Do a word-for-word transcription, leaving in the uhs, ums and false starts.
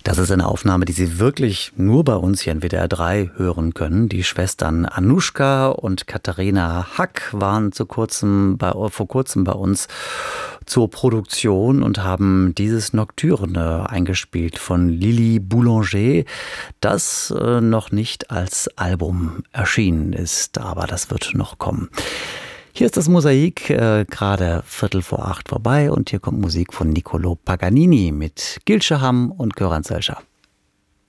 Das ist eine Aufnahme, die Sie wirklich nur bei uns hier in W D R drei hören können. Die Schwestern Anuschka und Katharina Hack waren zu kurzem bei, vor kurzem bei uns zur Produktion und haben dieses Nocturne eingespielt von Lily Boulanger, das äh, noch nicht als Album erschienen ist, aber das wird noch kommen. Hier ist das Mosaik äh, gerade Viertel vor acht vorbei und hier kommt Musik von Niccolò Paganini mit Gil Shaham und Göran Selscher.